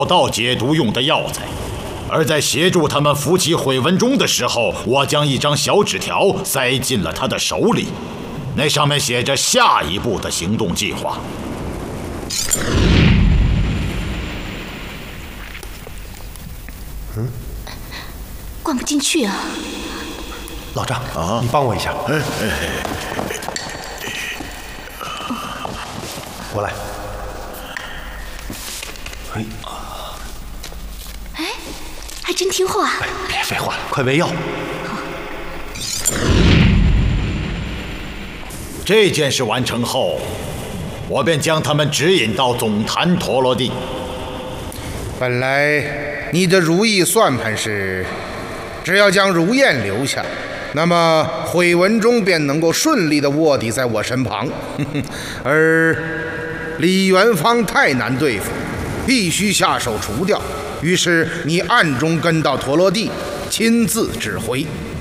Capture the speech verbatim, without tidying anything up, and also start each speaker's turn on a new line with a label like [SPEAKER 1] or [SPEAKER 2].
[SPEAKER 1] 道解毒用的药材。而在协助他们扶起毁文忠的时候，我将一张小纸条塞进了他的手里，那上面写着下一步的行动计划。
[SPEAKER 2] 嗯，
[SPEAKER 3] 灌不进去啊！
[SPEAKER 2] 老张，啊，你帮我一下。哎哎我来。哎。
[SPEAKER 3] 哎，还真听话。
[SPEAKER 2] 哎，别废话了，快喂药。
[SPEAKER 1] 这件事完成后，我便将他们指引到总坛陀罗地。
[SPEAKER 4] 本来你的如意算盘是，只要将如燕留下，那么毁文忠便能够顺利地卧底在我身旁。而李元芳太难对付，必须下手除掉。于是你暗中跟到陀罗地，亲自指挥。